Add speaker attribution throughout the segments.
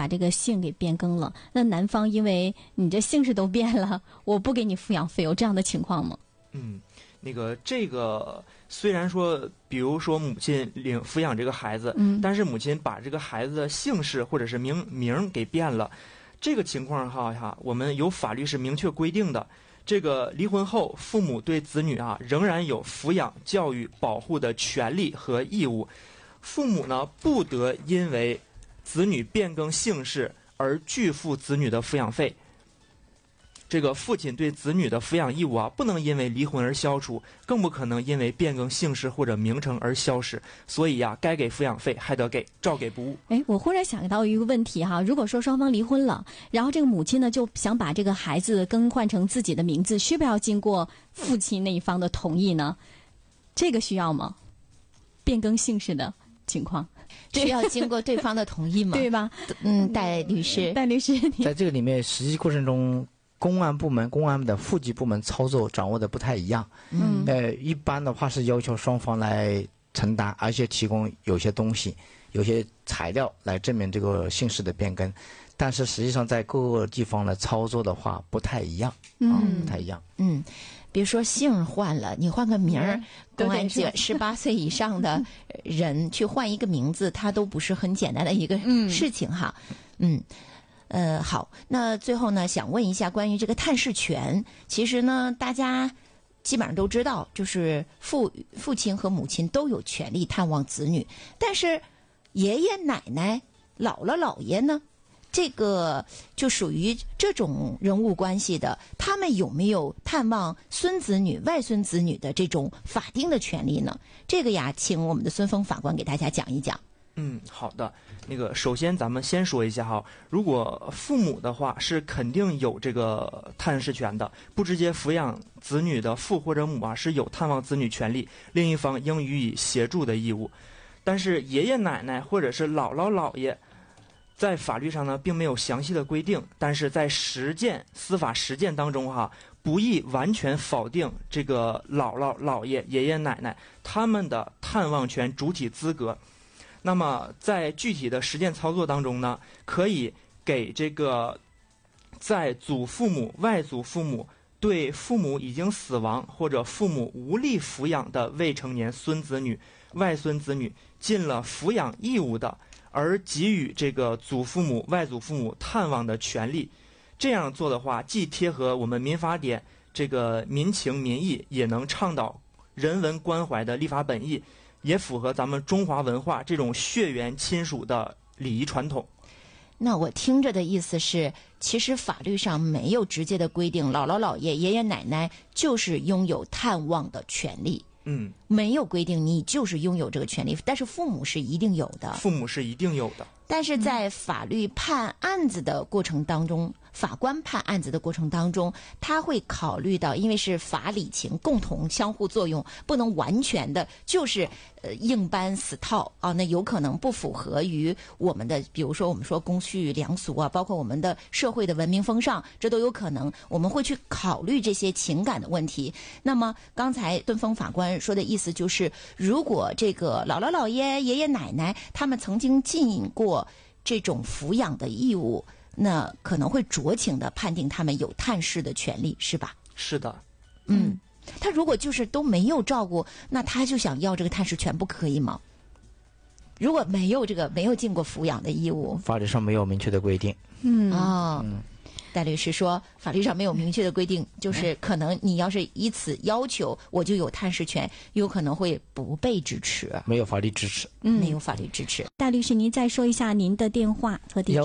Speaker 1: 把这个姓给变更了。那男方因为你这姓氏都变了，我不给你抚养费，有这样的情况吗？
Speaker 2: 这个虽然说，比如说母亲抚养这个孩子，但是母亲把这个孩子的姓氏或者是名给变了，这个情况哈，我们有法律是明确规定的。这个离婚后，父母对子女仍然有抚养、教育、保护的权利和义务。父母呢，不得因为子女变更姓氏而拒付子女的抚养费。这个父亲对子女的抚养义务不能因为离婚而消除，更不可能因为变更姓氏或者名称而消失。所以该给抚养费还得给，照给不误。
Speaker 1: 我忽然想到一个问题哈，如果说双方离婚了，然后这个母亲呢就想把这个孩子更换成自己的名字，需不需要经过父亲那一方的同意呢？这个需要吗？变更姓氏的情况
Speaker 3: 需要经过对方的同意吗？
Speaker 1: 对吧？
Speaker 3: 戴律师，
Speaker 4: 在这个里面实际过程中，公安的户籍部门操作掌握的不太一样。一般的话是要求双方来承担，而且提供有些东西、有些材料来证明这个姓氏的变更。但是实际上在各个地方的操作的话不太一样，不太一样。
Speaker 3: 比如说姓换了，你换个名儿，公安局18岁以上的人去换一个名字，它都不是很简单的一个事情哈。好，那最后呢，想问一下关于这个探视权。其实呢，大家基本上都知道，就是父亲和母亲都有权利探望子女，但是爷爷奶奶、姥姥姥爷呢，这个就属于这种人物关系的，他们有没有探望孙子女、外孙子女的这种法定的权利呢？这个呀，请我们的孙峰法官给大家讲一讲。
Speaker 2: 好的。首先咱们先说一下哈，如果父母的话是肯定有这个探视权的，不直接抚养子女的父或者母是有探望子女权利，另一方应予以协助的义务。但是爷爷奶奶或者是姥姥姥爷，在法律上呢并没有详细的规定，但是在司法实践当中不宜完全否定这个姥姥姥爷、爷爷奶奶他们的探望权主体资格。那么在具体的实践操作当中呢，可以给这个在祖父母、外祖父母对父母已经死亡或者父母无力抚养的未成年孙子女、外孙子女尽了抚养义务的，而给予这个祖父母、外祖父母探望的权利。这样做的话，既贴合我们民法典这个民情民意，也能倡导人文关怀的立法本意，也符合咱们中华文化这种血缘亲属的礼仪传统。
Speaker 3: 那我听着的意思是，其实法律上没有直接的规定姥姥姥爷、爷爷奶奶就是拥有探望的权利。没有规定你就是拥有这个权利，但是父母是一定有的。但是在法律判案子的过程当中，法官判案子的过程当中，他会考虑到，因为是法理情共同相互作用，不能完全的就是硬搬死套啊，那有可能不符合于我们的，比如说我们说公序良俗啊，包括我们的社会的文明风尚，这都有可能，我们会去考虑这些情感的问题。那么刚才敦峰法官说的意思就是，如果这个姥姥姥爷、爷爷奶奶他们曾经尽过这种抚养的义务，那可能会酌情的判定他们有探视的权利，是吧？
Speaker 2: 是的。
Speaker 3: 他如果就是都没有照顾，那他就想要这个探视权，不可以吗？如果没有尽过抚养的义务，
Speaker 4: 法律上没有明确的规定。
Speaker 3: 戴律师说，法律上没有明确的规定，就是可能你要是以此要求，我就有探视权，有可能会不被支持，
Speaker 4: 没有法律支持。
Speaker 3: 没有法律支持。
Speaker 1: 戴律师，您再说一下您的电话和地址。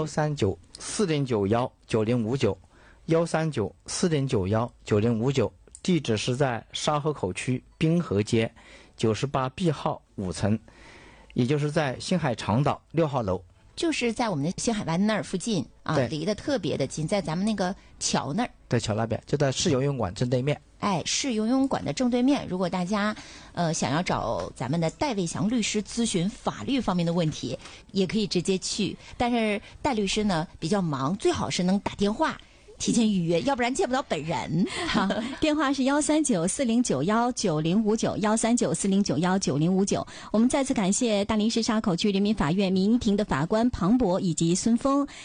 Speaker 4: 139-4091-9059，139-4091-9059，地址是在沙河口区滨河街98B号5层，也就是在星海长岛6号楼。
Speaker 3: 就是在我们的星海湾那儿附近啊，离得特别的近，在咱们那个桥那儿，
Speaker 4: 在桥那边，就在市游泳馆正对面。
Speaker 3: 市游泳馆的正对面。如果大家想要找咱们的戴卫祥律师咨询法律方面的问题，也可以直接去。但是戴律师呢比较忙，最好是能打电话提前预约，要不然见不到本人。
Speaker 1: 好，电话是139-4091-9059，139-4091-9059。我们再次感谢大林市沙口区人民法院民庭的法官庞博以及孙峰。